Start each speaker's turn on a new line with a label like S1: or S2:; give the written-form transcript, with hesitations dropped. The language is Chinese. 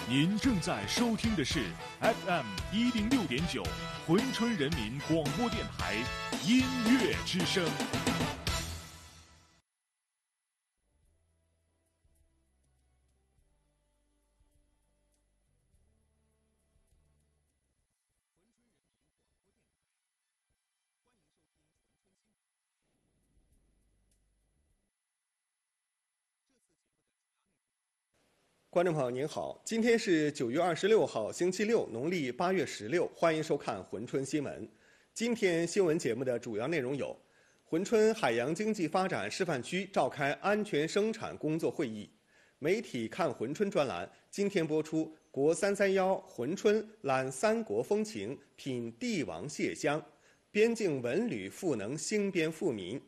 S1: 您正在收听的是 FM106.9珲春人民广播电台音乐之声。
S2: 观众朋友您好，今天是9月26号，星期六，农历8月16，欢迎收看珲春新闻。今天新闻节目的主要内容有：珲春海洋经济发展示范区召开安全生产工作会议；媒体看珲春专栏今天播出国331珲春览三国风情，品帝王蟹香；边境文旅赋能兴边富民，